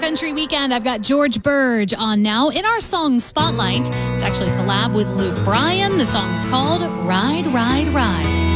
Country Weekend. I've got George Burge on now in our song Spotlight. It's actually a collab with Luke Bryan. The song's called Ride, Ride, Ride.